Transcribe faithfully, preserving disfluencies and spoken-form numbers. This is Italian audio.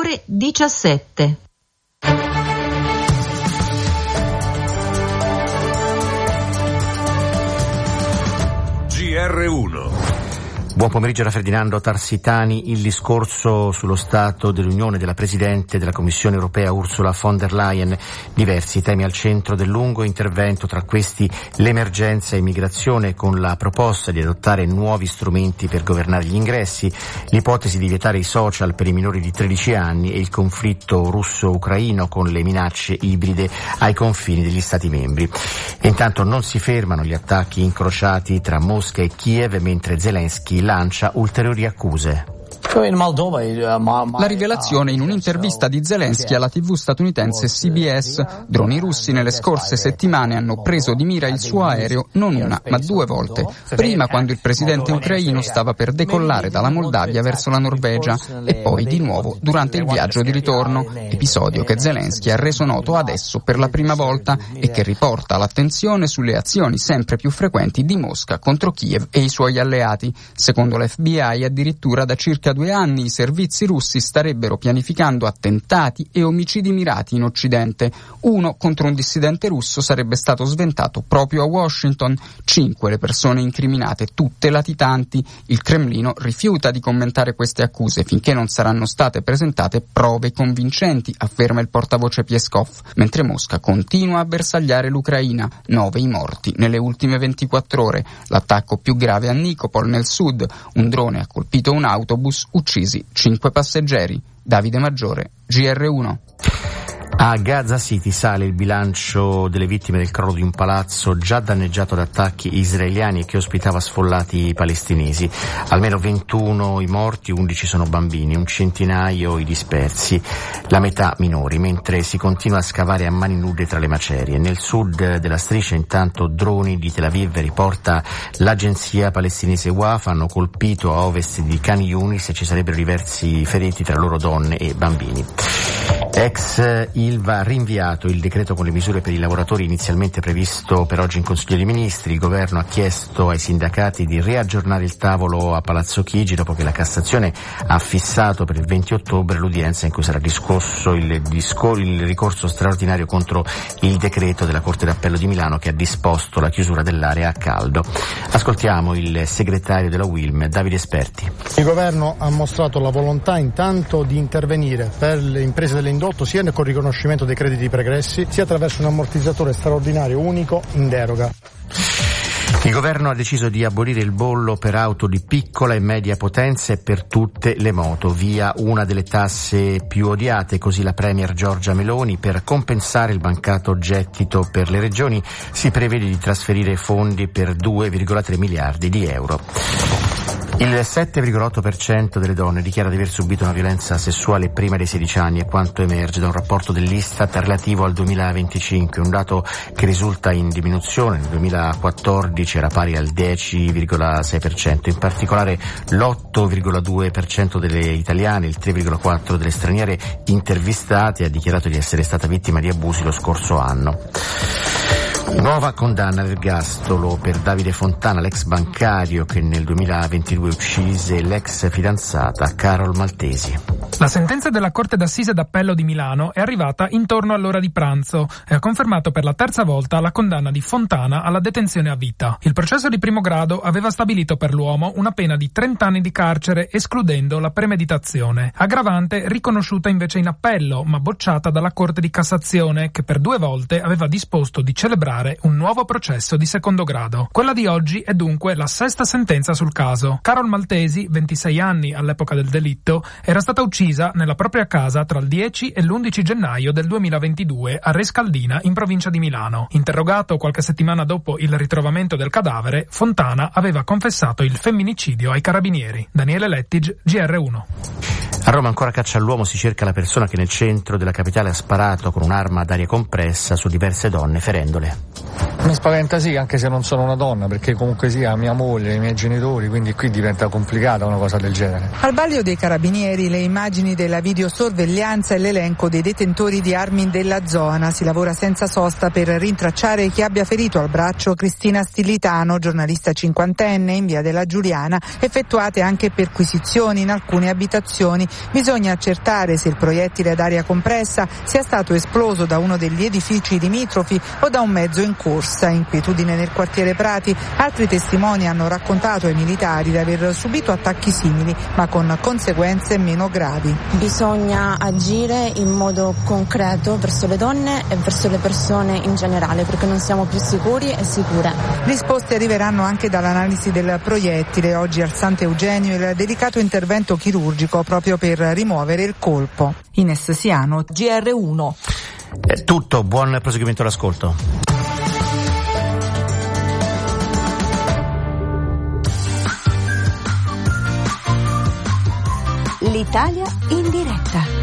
ore diciassette. G R uno. Buon pomeriggio da Ferdinando Tarsitani. Il discorso sullo Stato dell'Unione della Presidente della Commissione Europea Ursula von der Leyen. Diversi temi al centro del lungo intervento, tra questi l'emergenza immigrazione con la proposta di adottare nuovi strumenti per governare gli ingressi, l'ipotesi di vietare i social per i minori di tredici anni e il conflitto russo-ucraino con le minacce ibride ai confini degli Stati membri. E intanto non si fermano gli attacchi incrociati tra Mosca e Kiev, mentre Zelensky lancia ulteriori accuse. La rivelazione in un'intervista di Zelensky alla tivù statunitense C B S. Droni russi nelle scorse settimane hanno preso di mira il suo aereo non una ma due volte. Prima quando il presidente ucraino stava per decollare dalla Moldavia verso la Norvegia e poi di nuovo durante il viaggio di ritorno, episodio che Zelensky ha reso noto adesso per la prima volta e che riporta l'attenzione sulle azioni sempre più frequenti di Mosca contro Kiev e i suoi alleati. Secondo l'F B I addirittura da circa due anni i servizi russi starebbero pianificando attentati e omicidi mirati in Occidente. Uno contro un dissidente russo sarebbe stato sventato proprio a Washington. Cinque le persone incriminate, tutte latitanti. Il Cremlino rifiuta di commentare queste accuse finché non saranno state presentate prove convincenti, afferma il portavoce Peskov, mentre Mosca continua a bersagliare l'Ucraina. Nove i morti nelle ultime ventiquattro ore. L'attacco più grave a Nikopol nel sud. Un drone ha colpito un autobus, uccisi cinque passeggeri. Davide Maggiore, G R uno. A Gaza City sale il bilancio delle vittime del crollo di un palazzo già danneggiato da attacchi israeliani e che ospitava sfollati palestinesi. Almeno ventuno i morti, undici sono bambini, un centinaio i dispersi, la metà minori, mentre si continua a scavare a mani nude tra le macerie. Nel sud della striscia intanto droni di Tel Aviv, riporta l'agenzia palestinese Waf, hanno colpito a ovest di Khan Yunis e ci sarebbero diversi feriti, tra loro donne e bambini. Ex Ilva ha rinviato il decreto con le misure per i lavoratori inizialmente previsto per oggi in Consiglio dei Ministri. Il governo ha chiesto ai sindacati di riaggiornare il tavolo a Palazzo Chigi dopo che la Cassazione ha fissato per il venti ottobre l'udienza in cui sarà discusso il, disco, il ricorso straordinario contro il decreto della Corte d'Appello di Milano che ha disposto la chiusura dell'area a caldo. Ascoltiamo il segretario della U I L M, Davide Esperti. Il governo ha mostrato la volontà intanto di intervenire per le imprese dell'indotto sia con il riconoscimento dei crediti pregressi sia attraverso un ammortizzatore straordinario unico in deroga. Il governo ha deciso di abolire il bollo per auto di piccola e media potenza e per tutte le moto, via una delle tasse più odiate, così la premier Giorgia Meloni. Per compensare il mancato gettito per le regioni si prevede di trasferire fondi per due virgola tre miliardi di euro. Il sette virgola otto per cento delle donne dichiara di aver subito una violenza sessuale prima dei sedici anni, è quanto emerge da un rapporto dell'Istat relativo al duemilaventicinque, un dato che risulta in diminuzione. Nel duemilaquattordici era pari al dieci virgola sei per cento, in particolare l'otto virgola due per cento delle italiane, il tre virgola quattro per cento delle straniere intervistate ha dichiarato di essere stata vittima di abusi lo scorso anno. Nuova condanna all'ergastolo per Davide Fontana, l'ex bancario che nel duemilaventidue uccise l'ex fidanzata Carol Maltesi. La sentenza della Corte d'Assise d'Appello di Milano è arrivata intorno all'ora di pranzo e ha confermato per la terza volta la condanna di Fontana alla detenzione a vita. Il processo di primo grado aveva stabilito per l'uomo una pena di trenta anni di carcere escludendo la premeditazione, aggravante riconosciuta invece in appello ma bocciata dalla Corte di Cassazione che per due volte aveva disposto di celebrare un nuovo processo di secondo grado. Quella di oggi è dunque la sesta sentenza sul caso. Carol Maltesi, ventisei anni all'epoca del delitto, era stata uccisa nella propria casa tra il dieci e l'undici gennaio del duemilaventidue a Rescaldina in provincia di Milano. Interrogato qualche settimana dopo il ritrovamento del cadavere, Fontana aveva confessato il femminicidio ai carabinieri. Daniele Lettig, G R uno. A Roma ancora caccia all'uomo, si cerca la persona che nel centro della capitale ha sparato con un'arma ad aria compressa su diverse donne ferendole. Mi spaventa sì, anche se non sono una donna, perché comunque sia mia moglie, i miei genitori, quindi qui diventa complicata una cosa del genere. Al vaglio dei carabinieri le immagini della videosorveglianza e l'elenco dei detentori di armi della zona. Si lavora senza sosta per rintracciare chi abbia ferito al braccio Cristina Stillitano, giornalista cinquantenne in via della Giuliana. Effettuate anche perquisizioni in alcune abitazioni. Bisogna accertare se il proiettile ad aria compressa sia stato esploso da uno degli edifici limitrofi o da un mezzo in corsa. Inquietudine nel quartiere Prati. Altri testimoni hanno raccontato ai militari di aver subito attacchi simili, ma con conseguenze meno gravi. Bisogna agire in modo concreto verso le donne e verso le persone in generale, perché non siamo più sicuri e sicure. Risposte arriveranno anche dall'analisi del proiettile. Oggi al Sant'Eugenio il delicato intervento chirurgico proprio per rimuovere il colpo. Ines Siano, G R uno. È tutto, buon proseguimento all'ascolto. L'Italia in diretta.